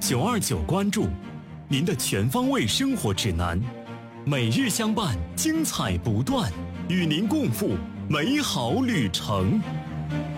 929关注，您的全方位生活指南，每日相伴，精彩不断，与您共赴美好旅程。